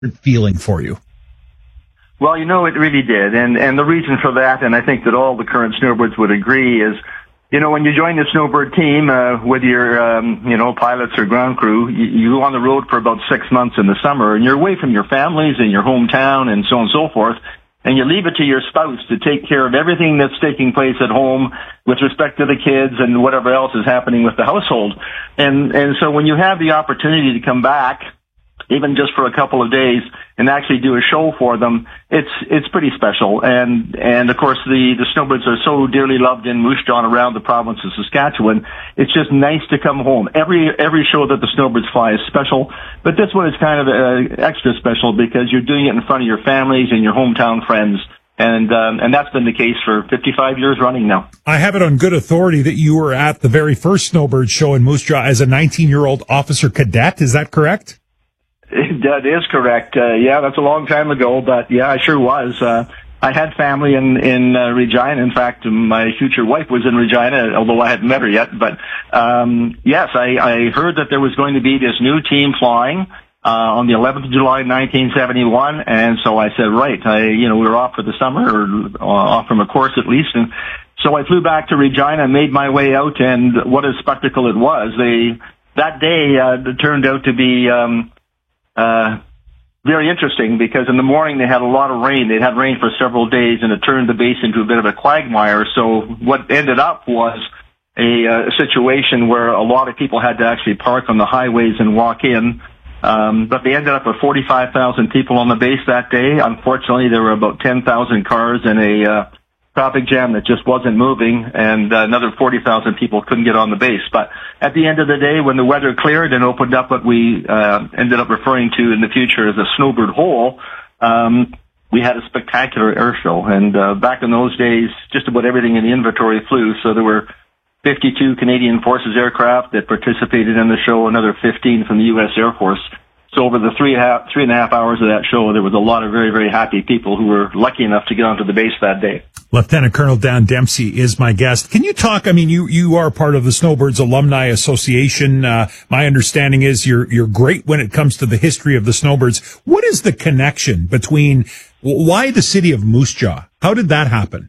feeling for you. Well, it really did. And the reason for that, and I think that all the current snowbirds would agree, is, when you join the snowbird team, with your, pilots or ground crew, you go on the road for about 6 months in the summer, and you're away from your families and your hometown and so on and so forth, and you leave it to your spouse to take care of everything that's taking place at home with respect to the kids and whatever else is happening with the household. And so when you have the opportunity to come back, even just for a couple of days, and actually do a show for them, it's pretty special. And of course the snowbirds are so dearly loved in Moose Jaw and around the province of Saskatchewan. It's just nice to come home. Every show that the snowbirds fly is special, but this one is kind of extra special because you're doing it in front of your families and your hometown friends. And that's been the case for 55 years running now. I have it on good authority that you were at the very first Snowbird show in Moose Jaw as a 19-year-old officer cadet. Is that correct? That is correct. Yeah, that's a long time ago, but yeah, I sure was. I had family in Regina. In fact, my future wife was in Regina, although I hadn't met her yet. But yes, I heard that there was going to be this new team flying on the 11th of July, 1971, and so I said, right, we were off for the summer, or off from a course at least, and so I flew back to Regina, made my way out, and what a spectacle it was. That day turned out to be very interesting because in the morning they had a lot of rain. They'd had rain for several days, and it turned the base into a bit of a quagmire. So what ended up was a situation where a lot of people had to actually park on the highways and walk in. But they ended up with 45,000 people on the base that day. Unfortunately, there were about 10,000 cars in a traffic jam that just wasn't moving, and another 40,000 people couldn't get on the base. But at the end of the day, when the weather cleared and opened up what we ended up referring to in the future as a Snowbird Hole, we had a spectacular air show. And back in those days, just about everything in the inventory flew, so there were 52 Canadian Forces aircraft that participated in the show, another 15 from the U.S. Air Force. So over the three and a half hours of that show, there was a lot of very, very happy people who were lucky enough to get onto the base that day. Lieutenant Colonel Dan Dempsey is my guest. Can you talk? I mean, you are part of the Snowbirds Alumni Association. My understanding is you're great when it comes to the history of the Snowbirds. What is the connection between why the city of Moose Jaw? How did that happen?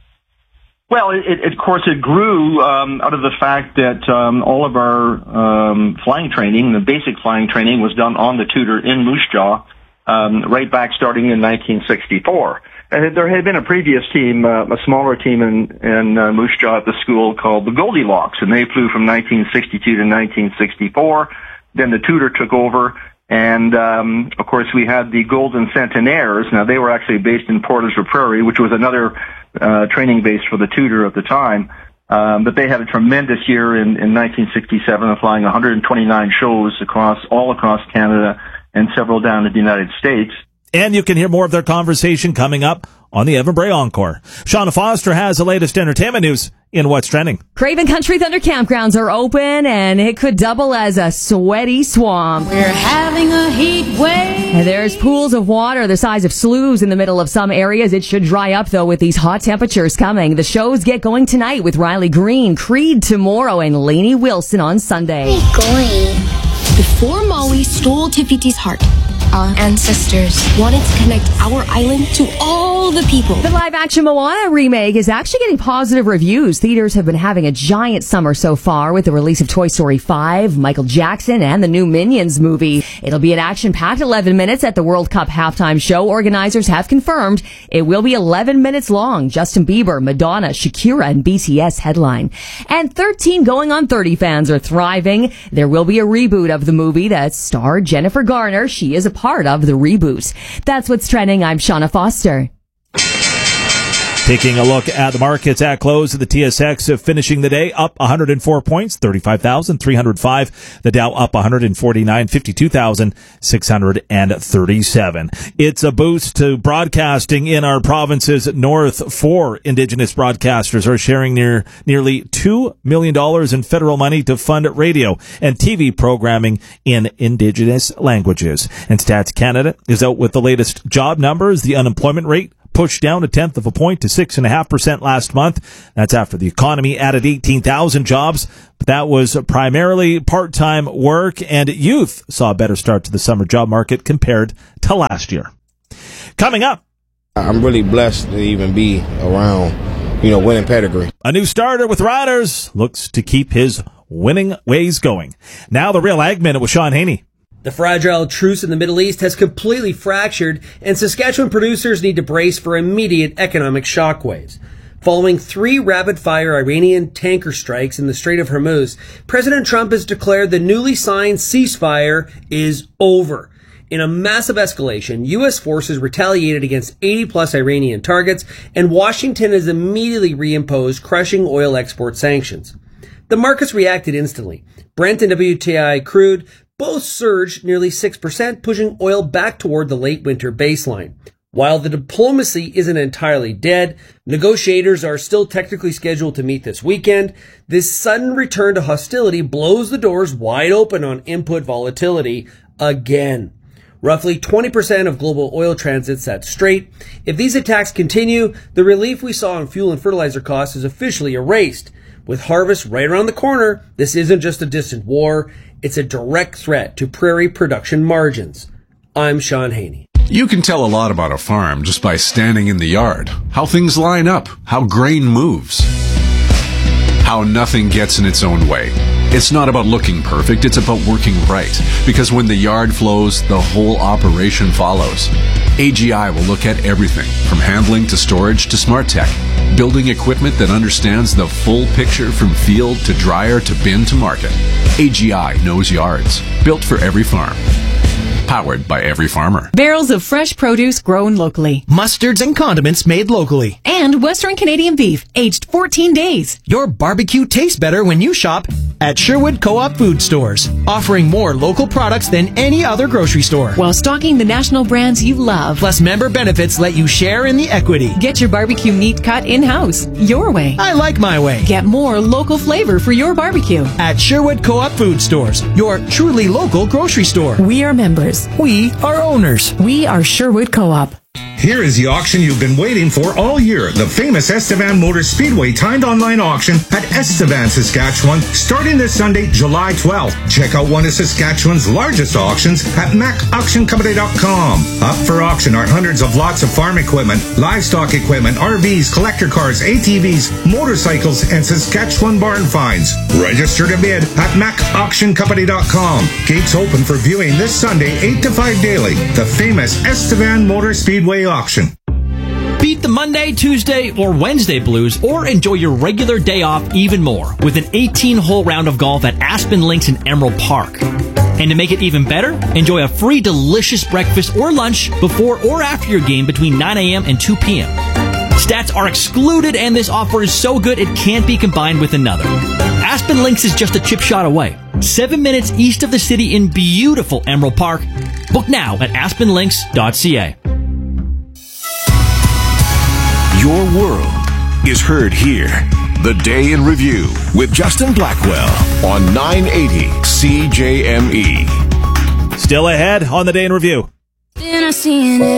Well, of course, it grew out of the fact that all of our flying training, the basic flying training, was done on the Tudor in Moose Jaw, right back starting in 1964. And there had been a previous team, a smaller team in Moose Jaw at the school called the Goldilocks, and they flew from 1962 to 1964. Then the Tudor took over, and of course we had the Golden Centenaires. Now they were actually based in Portage la Prairie, which was another training base for the Tudor at the time. But they had a tremendous year in 1967, flying 129 shows all across Canada and several down in the United States. And you can hear more of their conversation coming up on the Evan Bray Encore. Shauna Foster has the latest entertainment news in What's Trending. Craven Country Thunder campgrounds are open, and it could double as a sweaty swamp. We're having a heat wave. And there's pools of water the size of sloughs in the middle of some areas. It should dry up, though, with these hot temperatures coming. The shows get going tonight with Riley Green, Creed tomorrow, and Lainey Wilson on Sunday. Where are you going? Before Maui stole Te Fiti's heart, our ancestors wanted to connect our island to all the people. The live-action Moana remake is actually getting positive reviews. Theaters have been having a giant summer so far with the release of Toy Story 5, Michael Jackson, and the new Minions movie. It'll be an action-packed 11 minutes at the World Cup halftime show. Organizers have confirmed it will be 11 minutes long. Justin Bieber, Madonna, Shakira, and BTS headline. And 13 going on 30 fans are thriving. There will be a reboot of the movie that starred Jennifer Garner. She is a part of the reboot. That's what's trending. I'm Shauna Foster. Taking a look at the markets at close of the TSX, finishing the day up 104 points, 35,305. The Dow up 149, 52,637. It's a boost to broadcasting in our provinces north. 4 Indigenous broadcasters are sharing nearly $2 million in federal money to fund radio and TV programming in Indigenous languages. And Stats Canada is out with the latest job numbers. The unemployment rate pushed down 1/10 of a point to 6.5% last month. That's after the economy added 18,000 jobs, but that was primarily part-time work, and youth saw a better start to the summer job market compared to last year. Coming up, I'm really blessed to even be around, winning pedigree. a new starter with Riders looks to keep his winning ways going. Now the Real Ag Minute with Sean Haney. The fragile truce in the Middle East has completely fractured, and Saskatchewan producers need to brace for immediate economic shockwaves. Following 3 rapid-fire Iranian tanker strikes in the Strait of Hormuz, President Trump has declared the newly signed ceasefire is over. In a massive escalation, U.S. forces retaliated against 80-plus Iranian targets, and Washington has immediately reimposed crushing oil export sanctions. The markets reacted instantly. Brent and WTI crude both surged nearly 6%, pushing oil back toward the late winter baseline. While the diplomacy isn't entirely dead, negotiators are still technically scheduled to meet this weekend. This sudden return to hostility blows the doors wide open on input volatility again. Roughly 20% of global oil transits at Strait. If these attacks continue, the relief we saw in fuel and fertilizer costs is officially erased. With harvest right around the corner, this isn't just a distant war, it's a direct threat to prairie production margins. I'm Sean Haney. You can tell a lot about a farm just by standing in the yard. How things line up, how grain moves, how nothing gets in its own way. It's not about looking perfect, it's about working right. Because when the yard flows, the whole operation follows. AGI will look at everything, from handling to storage to smart tech. Building equipment that understands the full picture from field to dryer to bin to market. AGI knows yards. Built for every farm. Powered by every farmer. Barrels of fresh produce grown locally. Mustards and condiments made locally. And Western Canadian beef, aged 14 days. Your barbecue tastes better when you shop at Sherwood Co-op Food Stores, offering more local products than any other grocery store. While stocking the national brands you love. Plus, member benefits let you share in the equity. Get your barbecue meat cut in-house, your way. I like my way. Get more local flavor for your barbecue. At Sherwood Co-op Food Stores, your truly local grocery store. We are members. We are owners. We are Sherwood Co-op. Here is the auction you've been waiting for all year. The famous Estevan Motor Speedway timed online auction at Estevan, Saskatchewan, starting this Sunday, July 12th. Check out one of Saskatchewan's largest auctions at macauctioncompany.com. Up for auction are hundreds of lots of farm equipment, livestock equipment, RVs, collector cars, ATVs, motorcycles, and Saskatchewan barn finds. Register to bid at macauctioncompany.com. Gates open for viewing this Sunday, 8 to 5 daily. The famous Estevan Motor Speedway auction. Beat the Monday, Tuesday, or Wednesday blues, or enjoy your regular day off even more with an 18-hole round of golf at Aspen Links in Emerald Park. And to make it even better, enjoy a free delicious breakfast or lunch before or after your game between 9 a.m. and 2 p.m. Stats are excluded, and this offer is so good it can't be combined with another. Aspen Links is just a chip shot away, 7 minutes east of the city in beautiful Emerald Park. Book now at aspenlinks.ca. Your world is heard here. The Day in Review with Justin Blackwell on 980 CJME. Still ahead on the Day in Review. Then I see an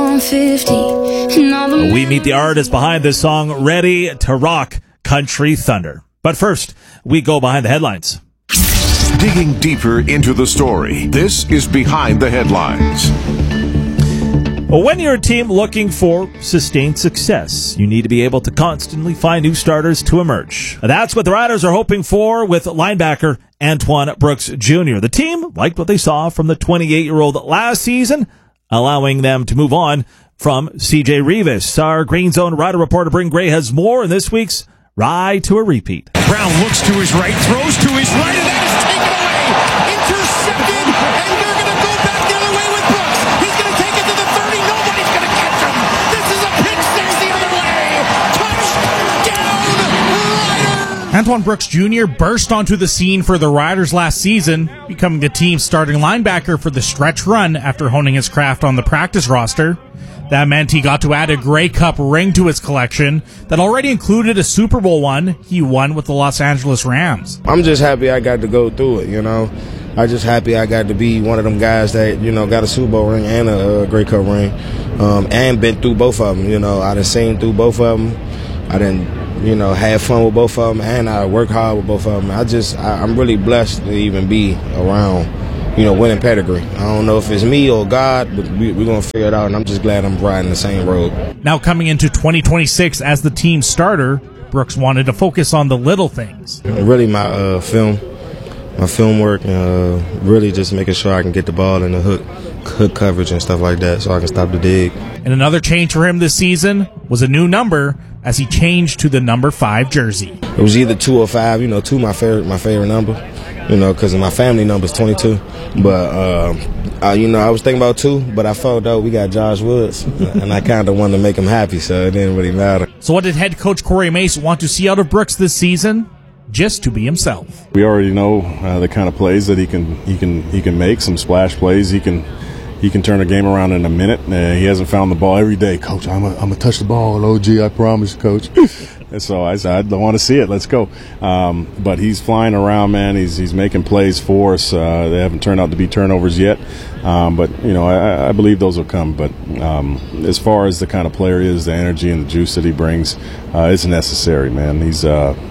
F-150. We meet the artist behind this song, Ready to Rock Country Thunder. But first, we go behind the headlines. Digging deeper into the story, this is Behind the Headlines. When you're a team looking for sustained success, you need to be able to constantly find new starters to emerge. That's what the Riders are hoping for with linebacker Antoine Brooks Jr. The team liked what they saw from the 28-year-old last season, allowing them to move on from C.J. Revis. Our Green Zone Rider reporter Bryn Gray has more in this week's Ride to a Repeat. Brown looks to his right, throws to his right, and that is taken away. Intercepted, and they're going to go back the other way with Brooks. He's going to take it to the 30. Nobody's going to catch him. This is a pick six either way. Touchdown, Riders! Antoine Brooks Jr. burst onto the scene for the Riders last season, becoming the team's starting linebacker for the stretch run after honing his craft on the practice roster. That meant he got to add a Grey Cup ring to his collection that already included a Super Bowl one he won with the Los Angeles Rams. I'm just happy I got to go through it, I'm just happy I got to be one of them guys that, got a Super Bowl ring and a Grey Cup ring. and been through both of them. You know, I done seen through both of them. I done, you know, had fun with both of them, and I work hard with both of them. I'm really blessed to even be around, you know, winning pedigree. I don't know if it's me or God, but we're going to figure it out, and I'm just glad I'm riding the same road. Now coming into 2026 as the team starter, Brooks wanted to focus on the little things. Really my film work, and really just making sure I can get the ball in the hook coverage and stuff like that so I can stop the dig. And another change for him this season was a new number as he changed to the number 5 jersey. It was either 2 or 5. You know, 2 my favorite number, you know, because my family number is 22. But, you know, I was thinking about 2, but I felt we got Josh Woods, and I kind of wanted to make him happy, so it didn't really matter. So what did head coach Corey Mace want to see out of Brooks this season? Just to be himself. We already know the kind of plays that he can make, some splash plays. He can turn a game around in a minute. He hasn't found the ball every day. Coach, I'm gonna touch the ball, OG, I promise, Coach. And so I said, I want to see it. Let's go. But he's flying around, man. He's making plays for us. They haven't turned out to be turnovers yet. But, you know, I believe those will come. But as far as the kind of player he is, the energy and the juice that he brings, it's necessary, man. He's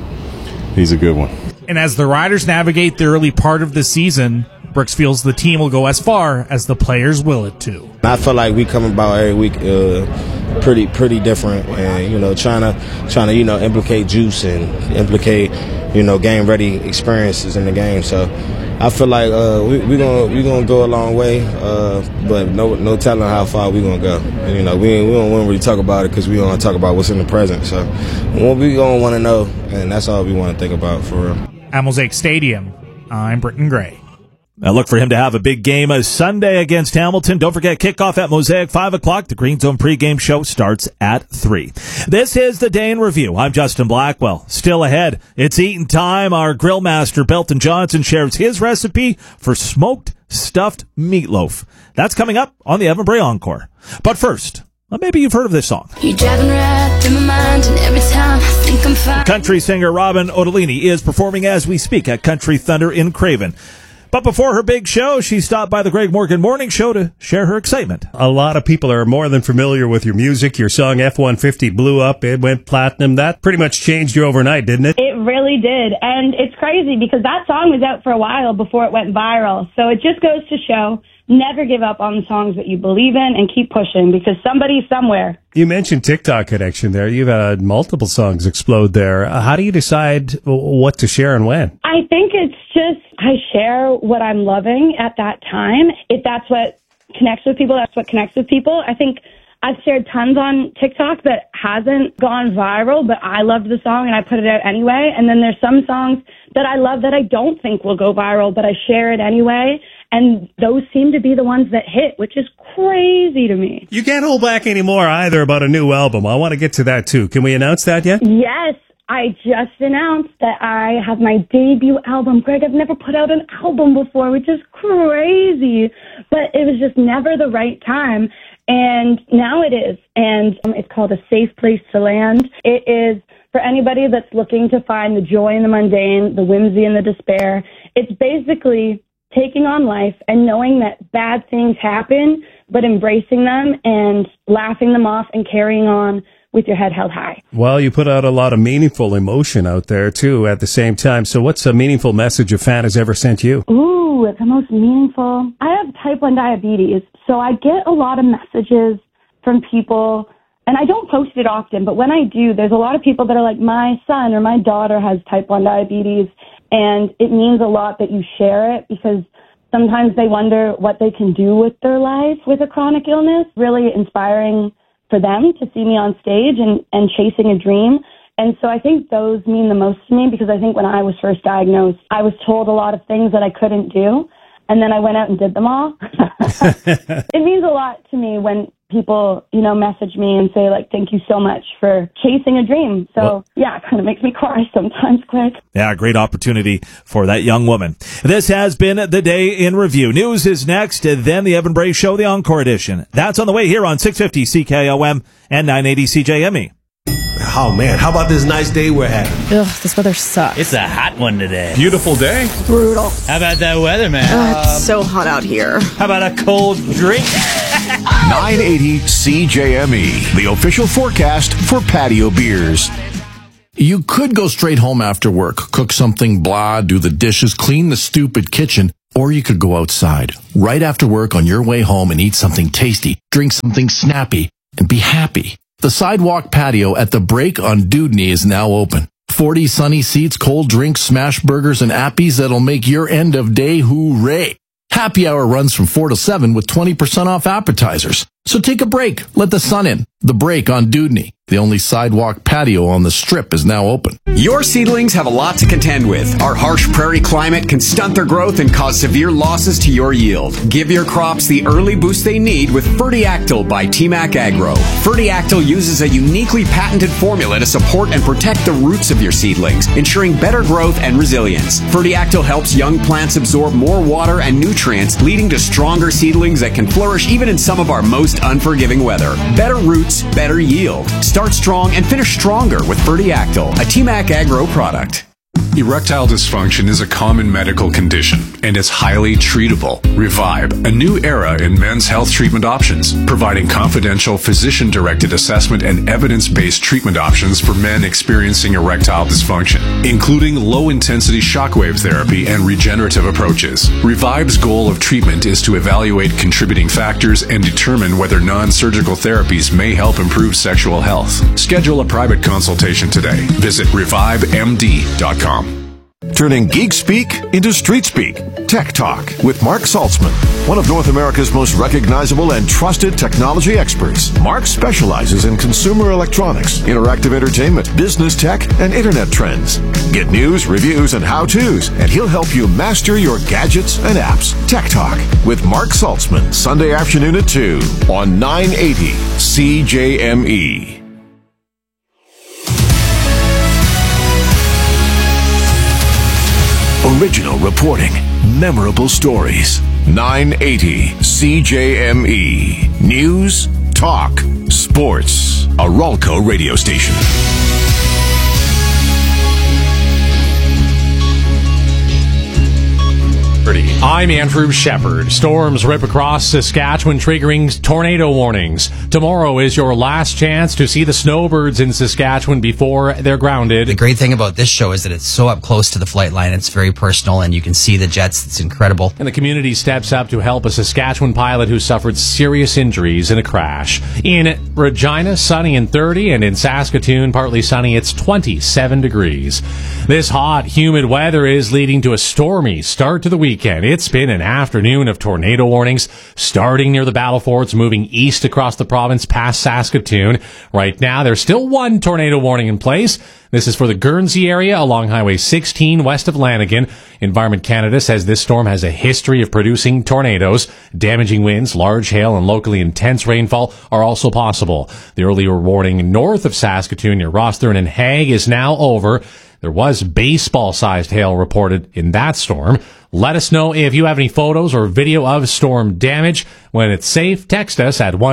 a good one. And as the Riders navigate the early part of the season, Brooks feels the team will go as far as the players will it to. I feel like we come about every week pretty different, and you know, trying to you know, implicate juice and implicate, you know, game ready experiences in the game. So I feel like we're gonna go a long way, but no telling how far we're gonna go. And, you know, we don't want to really talk about it because we want to talk about what's in the present. So what we gonna want to know, and that's all we want to think about for real. At Mosaic Stadium, I'm Britton Gray. Now look for him to have a big game Sunday against Hamilton. Don't forget, kickoff at Mosaic, 5 o'clock. The Green Zone pregame show starts at 3. This is the Day in Review. I'm Justin Blackwell. Still ahead, it's eating time. Our grill master, Belton Johnson, shares his recipe for smoked stuffed meatloaf. That's coming up on the Evan Bray Encore. But first, well, maybe you've heard of this song. You're driving right through my mind, and every time I think I'm fine. Country singer Robin Ottolini is performing as we speak at Country Thunder in Craven. But before her big show, she stopped by the Greg Morgan Morning Show to share her excitement. A lot of people are more than familiar with your music. Your song F-150 blew up. It went platinum. That pretty much changed you overnight, didn't it? It really did. And it's crazy because that song was out for a while before it went viral. So it just goes to show, never give up on the songs that you believe in and keep pushing because somebody somewhere. You mentioned TikTok connection there. You've had multiple songs explode there. How do you decide what to share and when? I think it's just I share what I'm loving at that time. If that's what connects with people, that's what connects with people. I think I've shared tons on TikTok that hasn't gone viral, but I loved the song and I put it out anyway. And then there's some songs that I love that I don't think will go viral, but I share it anyway. And those seem to be the ones that hit, which is crazy to me. You can't hold back anymore either about a new album. I want to get to that too. Can we announce that yet? Yes. I just announced that I have my debut album. Greg, I've never put out an album before, which is crazy. But it was just never the right time. And now it is. And it's called A Safe Place to Land. It is for anybody that's looking to find the joy in the mundane, the whimsy and the despair. It's basically taking on life and knowing that bad things happen, but embracing them and laughing them off and carrying on with your head held high. Well, you put out a lot of meaningful emotion out there, too, at the same time. So what's a meaningful message a fan has ever sent you? Ooh, the most meaningful. I have type 1 diabetes, so I get a lot of messages from people, and I don't post it often, but when I do, there's a lot of people that are like, my son or my daughter has type 1 diabetes, and it means a lot that you share it because sometimes they wonder what they can do with their life with a chronic illness. Really inspiring for them to see me on stage and chasing a dream. And so I think those mean the most to me because I think when I was first diagnosed, I was told a lot of things that I couldn't do. And then I went out and did them all. It means a lot to me when people, you know, message me and say, like, thank you so much for chasing a dream. So, yeah, it kind of makes me cry sometimes, quick. Yeah, great opportunity for that young woman. This has been the Day in Review. News is next, then the Evan Bray Show, the Encore Edition. That's on the way here on 650 CKOM and 980 CJME. Oh, man, how about this nice day we're having? Ugh, this weather sucks. It's a hot one today. Beautiful day. Brutal. How about that weather, man? It's so hot out here. How about a cold drink? 980 CJME, the official forecast for patio beers. You could go straight home after work, cook something, blah, do the dishes, clean the stupid kitchen, or you could go outside right after work on your way home and eat something tasty, drink something snappy, and be happy. The sidewalk patio at the Break on Dudney is now open. 40 sunny seats, cold drinks, smash burgers, and appies that'll make your end of day hooray. Happy hour runs from 4 to 7 with 20% off appetizers. So take a break. Let the sun in. The Break on Dudney. The only sidewalk patio on the Strip is now open. Your seedlings have a lot to contend with. Our harsh prairie climate can stunt their growth and cause severe losses to your yield. Give your crops the early boost they need with Fertiactyl by TMAC Agro. Fertiactyl uses a uniquely patented formula to support and protect the roots of your seedlings, ensuring better growth and resilience. Fertiactyl helps young plants absorb more water and nutrients, leading to stronger seedlings that can flourish even in some of our most unforgiving weather. Better roots, better yield. Start strong and finish stronger with Fertiactyl, a TMAC Agro product. Erectile dysfunction is a common medical condition, and it's highly treatable. Revive, a new era in men's health treatment options, providing confidential physician-directed assessment and evidence-based treatment options for men experiencing erectile dysfunction, including low-intensity shockwave therapy and regenerative approaches. Revive's goal of treatment is to evaluate contributing factors and determine whether non-surgical therapies may help improve sexual health. Schedule a private consultation today. Visit revivemd.com. Turning geek speak into street speak. Tech Talk with Mark Saltzman, one of North America's most recognizable and trusted technology experts. Mark specializes in consumer electronics, interactive entertainment, business tech, and internet trends. Get news, reviews, and how-tos, and he'll help you master your gadgets and apps. Tech Talk with Mark Saltzman, Sunday afternoon at 2 on 980 CJME. Original reporting, memorable stories. 980 CJME. News, talk, sports. A Ralco radio station. I'm Andrew Shepard. Storms rip across Saskatchewan, triggering tornado warnings. Tomorrow is your last chance to see the snowbirds in Saskatchewan before they're grounded. The great thing about this show is that it's so up close to the flight line. It's very personal, and you can see the jets. It's incredible. And the community steps up to help a Saskatchewan pilot who suffered serious injuries in a crash. In Regina, sunny and 30, and in Saskatoon, partly sunny, it's 27 degrees. This hot, humid weather is leading to a stormy start to the weekend. It's been an afternoon of tornado warnings, starting near the Battle Forts, moving east across the province past Saskatoon. Right now, there's still one tornado warning in place. This is for the Guernsey area along Highway 16 west of Lanigan. Environment Canada says this storm has a history of producing tornadoes. Damaging winds, large hail, and locally intense rainfall are also possible. The earlier warning north of Saskatoon near Rosthern and Hague is now over. There was baseball-sized hail reported in that storm. Let us know if you have any photos or video of storm damage. When it's safe, text us at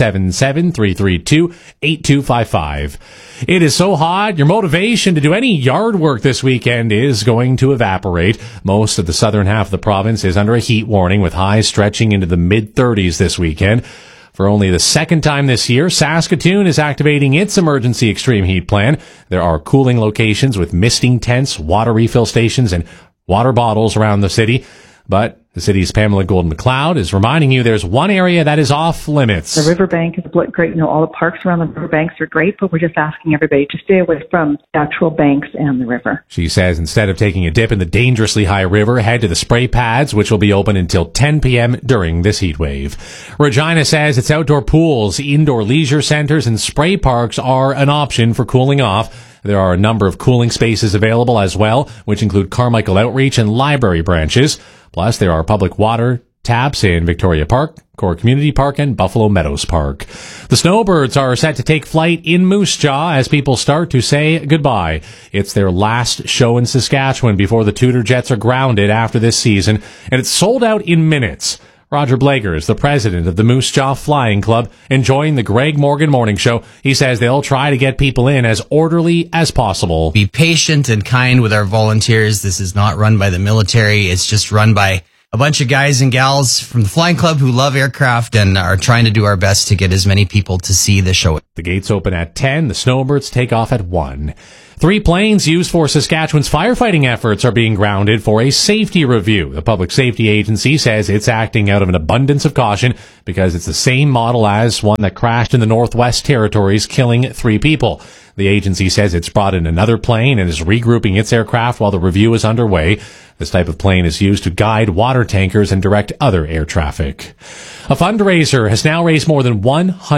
1-877-332-8255. It is so hot, your motivation to do any yard work this weekend is going to evaporate. Most of the southern half of the province is under a heat warning, with highs stretching into the mid-30s this weekend. For only the second time this year, Saskatoon is activating its emergency extreme heat plan. There are cooling locations with misting tents, water refill stations, and water bottles around the city. But the city's Pamela Golden-McLeod is reminding you there's one area that is off limits. The riverbank is great. You know, all the parks around the riverbanks are great, but we're just asking everybody to stay away from the actual banks and the river. She says instead of taking a dip in the dangerously high river, head to the spray pads, which will be open until 10 p.m. during this heat wave. Regina says its outdoor pools, indoor leisure centers, and spray parks are an option for cooling off. There are a number of cooling spaces available as well, which include Carmichael Outreach and Library branches. Plus, there are public water taps in Victoria Park, Core Community Park, and Buffalo Meadows Park. The snowbirds are set to take flight in Moose Jaw as people start to say goodbye. It's their last show in Saskatchewan before the Tudor Jets are grounded after this season, and it's sold out in minutes. Roger Blager is the president of the Moose Jaw Flying Club, enjoying the Greg Morgan Morning Show. He says they'll try to get people in as orderly as possible. Be patient and kind with our volunteers. This is not run by the military. It's just run by a bunch of guys and gals from the Flying Club who love aircraft and are trying to do our best to get as many people to see the show. The gates open at 10. The Snowbirds take off at 1. 3 planes used for Saskatchewan's firefighting efforts are being grounded for a safety review. The Public Safety Agency says it's acting out of an abundance of caution because it's the same model as one that crashed in the Northwest Territories, killing 3 people. The agency says it's brought in another plane and is regrouping its aircraft while the review is underway. This type of plane is used to guide water tankers and direct other air traffic. A fundraiser has now raised more than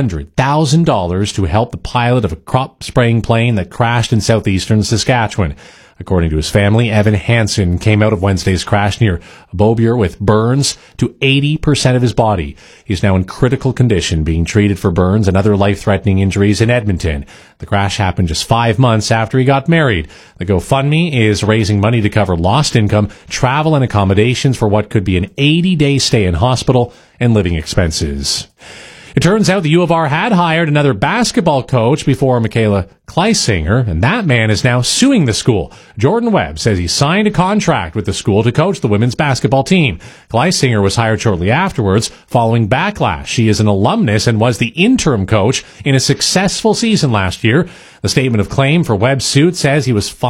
$100,000 to help the pilot of a crop spraying plane that crashed in southeastern Saskatchewan. According to his family, Evan Hansen came out of Wednesday's crash near Beaubier with burns to 80% of his body. He's now in critical condition, being treated for burns and other life-threatening injuries in Edmonton. The crash happened just 5 months after he got married. The GoFundMe is raising money to cover lost income, travel, and accommodations for what could be an 80-day stay in hospital and living expenses. It turns out the U of R had hired another basketball coach before Michaela Kleisinger, and that man is now suing the school. Jordan Webb says he signed a contract with the school to coach the women's basketball team. Kleisinger was hired shortly afterwards, following backlash. She is an alumnus and was the interim coach in a successful season last year. The statement of claim for Webb's suit says he was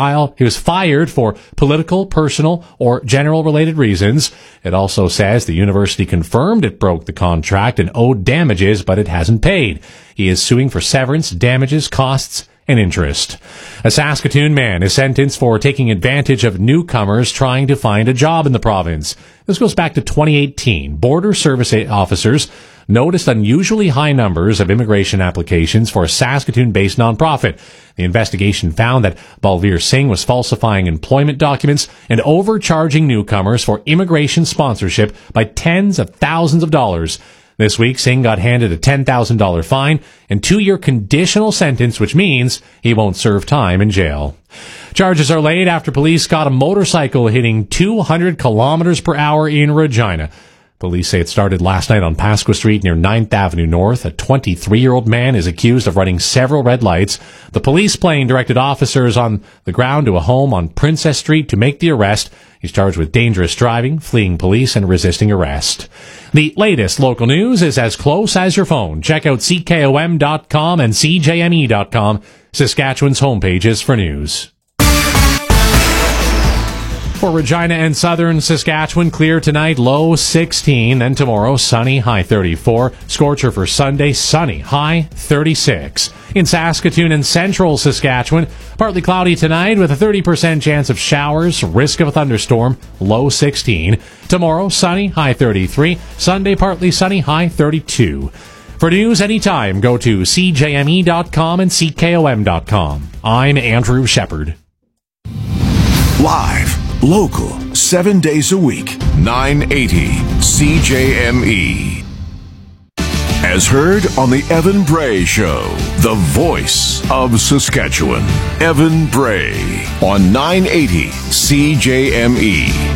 fired for political, personal, or general-related reasons. It also says the university confirmed it broke the contract and owed damages, but it hasn't paid. He is suing for severance, damages, costs, and interest. A Saskatoon man is sentenced for taking advantage of newcomers trying to find a job in the province. This goes back to 2018. Border Service officers noticed unusually high numbers of immigration applications for a Saskatoon-based nonprofit. The investigation found that Balveer Singh was falsifying employment documents and overcharging newcomers for immigration sponsorship by tens of thousands of dollars. This week, Singh got handed a $10,000 fine and 2-year conditional sentence, which means he won't serve time in jail. Charges are laid after police got a motorcycle hitting 200 kilometers per hour in Regina. Police say it started last night on Pasqua Street near 9th Avenue North. A 23-year-old man is accused of running several red lights. The police plane directed officers on the ground to a home on Princess Street to make the arrest. He's charged with dangerous driving, fleeing police, and resisting arrest. The latest local news is as close as your phone. Check out CKOM.com and CJME.com, Saskatchewan's homepages for news. For Regina and southern Saskatchewan, clear tonight, low 16. Then tomorrow, sunny, high 34. Scorcher for Sunday, sunny, high 36. In Saskatoon and central Saskatchewan, partly cloudy tonight with a 30% chance of showers, risk of a thunderstorm, low 16. Tomorrow, sunny, high 33. Sunday, partly sunny, high 32. For news anytime, go to CJME.com and CKOM.com. I'm Andrew Shepard. Live, local, 7 days a week, 980 CJME. As heard on the Evan Bray Show, the voice of Saskatchewan. Evan Bray on 980 CJME.